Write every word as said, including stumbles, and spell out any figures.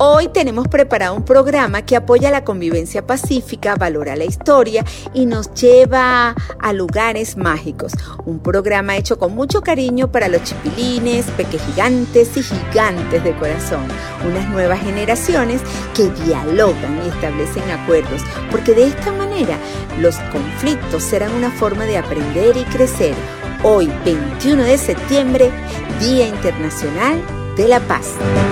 Hoy tenemos preparado un programa que apoya la convivencia pacífica, valora la historia y nos lleva a lugares mágicos. Un programa hecho con mucho cariño para los chipilines, pequegigantes y gigantes de corazón. Unas nuevas generaciones que dialogan y establecen acuerdos, porque de esta manera los conflictos serán una forma de aprender y crecer. Hoy, veintiuno de septiembre, Día Internacional de la Paz.